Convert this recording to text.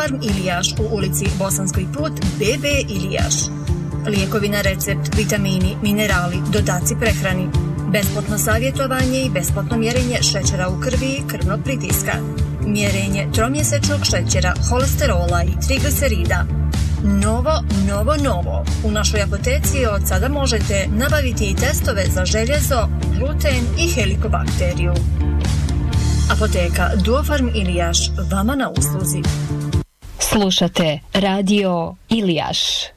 Duofarm Ilijaš u ulici Bosanski put BB Ilijaš. Lijekovi na recept, vitamini, minerali, dodaci prehrani. Besplatno savjetovanje i besplatno mjerenje šećera u krvi i krvnog pritiska. Mjerenje tromjesečnog šećera, holesterola i triglicerida. Novo. U našoj apoteci od sada možete nabaviti i testove za željezo, gluten i helikobakteriju. Apoteka Duofarm Ilijaš, vama na usluzi. Slušate Radio Ilijaš.